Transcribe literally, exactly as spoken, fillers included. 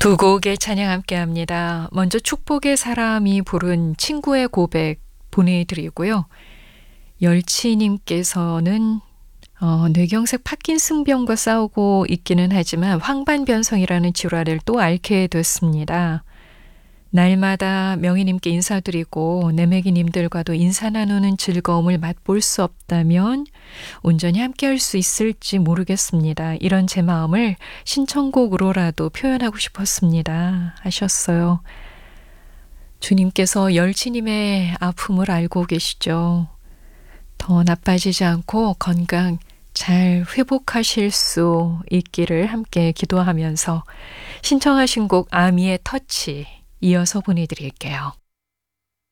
두 곡의 찬양 함께합니다. 먼저 축복의 사람이 부른 친구의 고백 보내드리고요. 열치님께서는 어, 뇌경색 파킨슨병과 싸우고 있기는 하지만 황반변성이라는 질환을 또 앓게 됐습니다. 날마다 명희님께 인사드리고 내매기님들과도 인사 나누는 즐거움을 맛볼 수 없다면 온전히 함께할 수 있을지 모르겠습니다. 이런 제 마음을 신청곡으로라도 표현하고 싶었습니다. 하셨어요. 주님께서 열치님의 아픔을 알고 계시죠. 더 나빠지지 않고 건강 잘 회복하실 수 있기를 함께 기도하면서 신청하신 곡 아미의 터치 이어서 보내드릴게요.